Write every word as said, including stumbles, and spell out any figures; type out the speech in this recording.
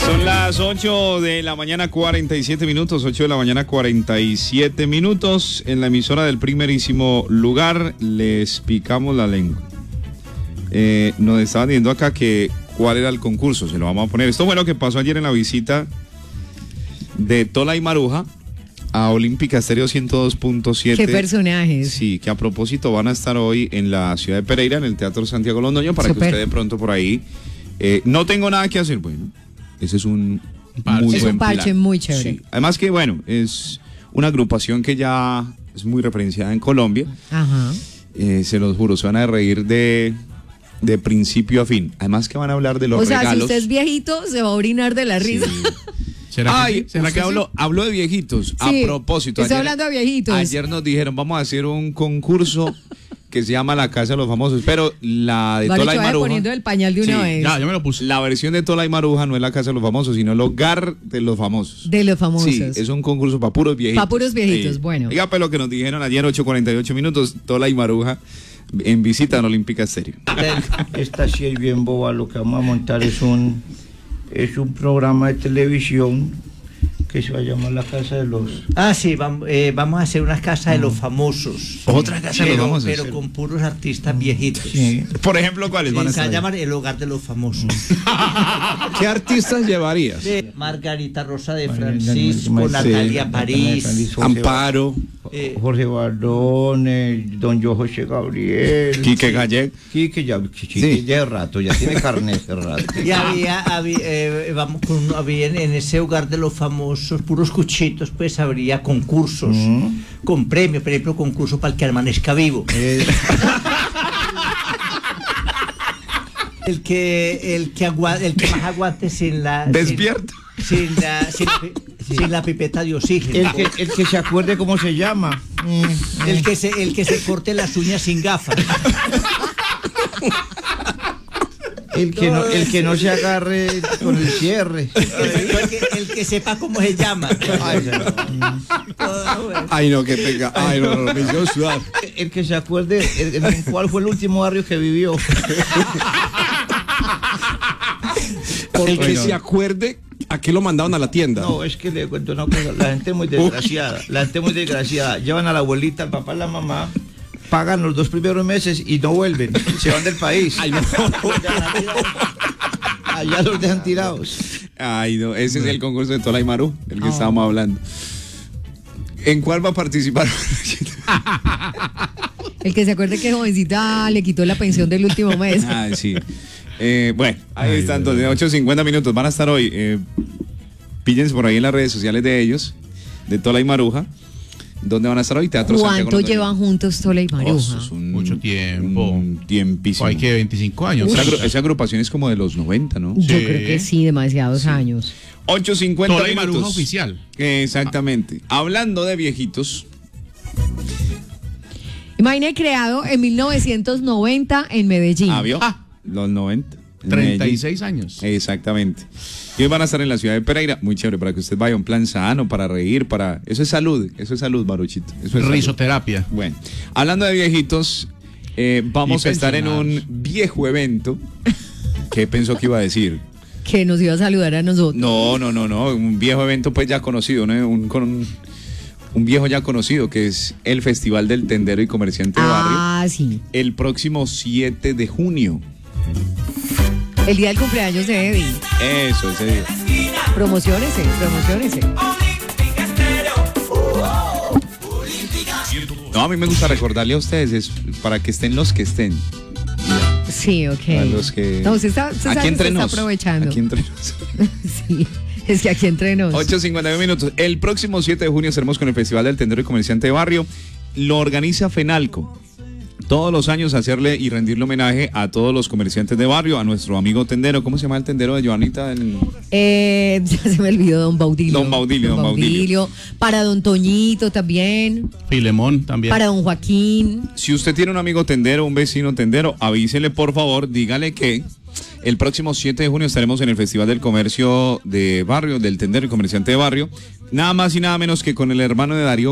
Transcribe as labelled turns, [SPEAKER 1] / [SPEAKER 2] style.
[SPEAKER 1] Son las ocho de la mañana, cuarenta y siete minutos, ocho de la mañana, cuarenta y siete minutos. En la emisora del primerísimo lugar les picamos la lengua. Eh, nos estaban diciendo acá que cuál era el concurso, se lo vamos a poner. Esto fue lo que pasó ayer en la visita de Tola y Maruja a Olímpica Estéreo ciento dos punto siete.
[SPEAKER 2] ¿Qué personajes?
[SPEAKER 1] Sí, que a propósito van a estar hoy en la ciudad de Pereira, en el Teatro Santiago Londoño, para Super. Que usted de pronto por ahí... Eh, no tengo nada que hacer, bueno, ese es un
[SPEAKER 2] parche.
[SPEAKER 1] muy
[SPEAKER 2] es
[SPEAKER 1] buen
[SPEAKER 2] un parche
[SPEAKER 1] plan.
[SPEAKER 2] muy chévere.
[SPEAKER 1] Sí. Además que, bueno, es una agrupación que ya es muy referenciada en Colombia.
[SPEAKER 2] Ajá.
[SPEAKER 1] Eh, se los juro, se van a reír de, de principio a fin. Además que van a hablar de los
[SPEAKER 2] o sea,
[SPEAKER 1] regalos.
[SPEAKER 2] Si usted es viejito, se va a orinar de la risa.
[SPEAKER 1] Sí.
[SPEAKER 3] ¿Será
[SPEAKER 1] Ay,
[SPEAKER 3] que, ¿será
[SPEAKER 1] que habló, habló de viejitos?
[SPEAKER 2] Sí,
[SPEAKER 1] a propósito.
[SPEAKER 2] Estoy
[SPEAKER 1] ayer,
[SPEAKER 2] hablando de viejitos.
[SPEAKER 1] Ayer nos dijeron, vamos a hacer un concurso que se llama La Casa de los Famosos, pero la de
[SPEAKER 2] Vale,
[SPEAKER 1] Tola y Maruja.
[SPEAKER 2] poniendo el pañal de una
[SPEAKER 1] Sí,
[SPEAKER 2] vez.
[SPEAKER 3] Ya, yo me lo puse.
[SPEAKER 1] La versión de Tola y Maruja no es La Casa de los Famosos, sino el Hogar de los Famosos.
[SPEAKER 2] De los famosos.
[SPEAKER 1] Sí, es un concurso para puros viejitos.
[SPEAKER 2] Para puros viejitos,
[SPEAKER 1] sí.
[SPEAKER 2] Bueno.
[SPEAKER 1] Diga, pues lo que nos dijeron ayer, ocho cuarenta y ocho minutos, Tola y Maruja en visita en Olímpica Estéreo.
[SPEAKER 4] Esta sí es bien boba, lo que vamos a montar es un, es un programa de televisión que se va a llamar La Casa de los...
[SPEAKER 5] Ah, sí, vamos, eh, vamos a hacer una casa de los famosos.
[SPEAKER 1] Otra casa de los
[SPEAKER 5] pero,
[SPEAKER 1] famosos.
[SPEAKER 5] Pero con puros artistas viejitos.
[SPEAKER 4] Sí.
[SPEAKER 1] Por ejemplo, ¿cuáles van a
[SPEAKER 5] Se va a
[SPEAKER 1] estar?
[SPEAKER 5] llamar El Hogar de los Famosos.
[SPEAKER 3] ¿Qué artistas llevarías?
[SPEAKER 5] De Margarita Rosa de
[SPEAKER 4] Mar-
[SPEAKER 5] Francisco,
[SPEAKER 4] Mar-
[SPEAKER 5] Natalia
[SPEAKER 4] sí,
[SPEAKER 5] París.
[SPEAKER 4] Natalia París.
[SPEAKER 3] Amparo.
[SPEAKER 5] Eh,
[SPEAKER 4] Jorge Bardón, eh, don Yo José Gabriel.
[SPEAKER 1] Quique Gallego.
[SPEAKER 4] Quique ya, Quique
[SPEAKER 1] Sí.
[SPEAKER 4] ya de rato, ya tiene carnet de rato.
[SPEAKER 5] Y había, había, eh, vamos con uno- había en, en ese Hogar de los Famosos, puros cuchitos, pues habría concursos
[SPEAKER 4] Mm.
[SPEAKER 5] con premio, por ejemplo, concurso para el que amanezca vivo.
[SPEAKER 4] Eh,
[SPEAKER 5] El que, el que agua, el que más aguante sin la.
[SPEAKER 1] Despierto.
[SPEAKER 5] Sin, sin la, sin, sin la pipeta de oxígeno.
[SPEAKER 4] el, que, el que se acuerde cómo se llama. Mm,
[SPEAKER 5] El que se, el que se corte las uñas sin gafas.
[SPEAKER 4] El que, no, el que no se agarre con el cierre.
[SPEAKER 5] El que, el que sepa cómo se llama.
[SPEAKER 4] Ay, no.
[SPEAKER 3] Ay, no, qué pega. Ay, no, no, me hizo sudar.
[SPEAKER 4] El que se acuerde el- en cuál fue el último barrio que vivió.
[SPEAKER 3] El que se acuerde a qué lo mandaron a la tienda.
[SPEAKER 4] No, es que le cuento una cosa, la gente es muy desgraciada, la gente es muy desgraciada, llevan a la abuelita, al papá, a la mamá, pagan los dos primeros meses y no vuelven, se van del país.
[SPEAKER 3] Ay, no.
[SPEAKER 4] Allá los dejan tirados.
[SPEAKER 1] Ay, no, ese es el concurso de Tola y Maru, el que estábamos hablando. ¿En cuál va a participar?
[SPEAKER 2] El que se acuerde que jovencita le quitó la pensión del último mes.
[SPEAKER 1] Ah, sí. Eh, bueno, ahí
[SPEAKER 3] Ay,
[SPEAKER 1] están,
[SPEAKER 3] Dios
[SPEAKER 1] entonces,
[SPEAKER 3] mío.
[SPEAKER 1] ocho cincuenta minutos. Van a estar hoy. Eh, píllense por ahí en las redes sociales de ellos, de Tola y Maruja. ¿Dónde van a estar hoy? Teatro Santiago
[SPEAKER 2] ¿Cuánto
[SPEAKER 1] Londoño.
[SPEAKER 2] llevan juntos Tola y
[SPEAKER 1] Oh,
[SPEAKER 2] Maruja?
[SPEAKER 1] eso es un,
[SPEAKER 3] Mucho tiempo.
[SPEAKER 1] Un tiempísimo.
[SPEAKER 3] Hay que veinticinco años.
[SPEAKER 1] Esa, agru- esa agrupación es como de los noventa, ¿no?
[SPEAKER 2] Yo
[SPEAKER 3] Sí.
[SPEAKER 2] creo que sí, demasiados años.
[SPEAKER 1] ocho cincuenta
[SPEAKER 3] Tola y
[SPEAKER 1] minutos.
[SPEAKER 3] Maruja oficial.
[SPEAKER 1] Exactamente. Hablando de viejitos.
[SPEAKER 2] Imagine, creado en mil novecientos noventa en Medellín.
[SPEAKER 1] Ah, ¿vio?
[SPEAKER 3] Ah.
[SPEAKER 1] Los noventa. en
[SPEAKER 3] treinta y
[SPEAKER 1] Medellín.
[SPEAKER 3] seis años.
[SPEAKER 1] Exactamente. Y hoy van a estar en la ciudad de Pereira. Muy chévere, para que usted vaya, un plan sano, para reír, para... Eso es salud, eso es salud, Maruchito. Eso es salud.
[SPEAKER 3] Risoterapia.
[SPEAKER 1] Bueno, hablando de viejitos, eh, vamos
[SPEAKER 3] Y
[SPEAKER 1] a estar en un
[SPEAKER 3] pensionados.
[SPEAKER 1] viejo evento. ¿Qué pensó que iba a decir?
[SPEAKER 2] Que nos iba a saludar a nosotros.
[SPEAKER 1] No, no, no, no. Un viejo evento pues ya conocido, ¿no? Un, con un, un viejo ya conocido, que es el Festival del Tendero y Comerciante de Barrio.
[SPEAKER 2] Ah, sí.
[SPEAKER 1] El próximo siete de junio.
[SPEAKER 2] El día del cumpleaños de Eddie.
[SPEAKER 1] Eso, ese día.
[SPEAKER 2] Promociónese, promociónese.
[SPEAKER 1] No, a mí me gusta recordarle a ustedes eso, para que estén los que estén.
[SPEAKER 2] Sí, ok.
[SPEAKER 1] A los que...
[SPEAKER 2] No, usted está, usted sabe
[SPEAKER 1] aquí
[SPEAKER 2] que
[SPEAKER 1] entre
[SPEAKER 2] usted
[SPEAKER 1] nos.
[SPEAKER 2] está aprovechando.
[SPEAKER 1] Aquí entre nos.
[SPEAKER 2] Sí, es que aquí entre nos.
[SPEAKER 1] ocho cincuenta y nueve minutos. El próximo siete de junio estaremos con el Festival del Tendero y Comerciante de Barrio. Lo organiza FENALCO. Todos los años hacerle y rendirle homenaje a todos los comerciantes de barrio, a nuestro amigo tendero. ¿Cómo se llama el tendero de Joanita? El...
[SPEAKER 2] Eh, ya se me olvidó Don Baudilio.
[SPEAKER 1] Don Baudilio, Don Baudilio.
[SPEAKER 2] Para Don Toñito también.
[SPEAKER 3] Filemón también.
[SPEAKER 2] Para Don Joaquín.
[SPEAKER 1] Si usted tiene un amigo tendero, un vecino tendero, avísele por favor, dígale que el próximo siete de junio estaremos en el Festival del Comercio de Barrio, del Tendero y Comerciante de Barrio. Nada más y nada menos que con el hermano de Darío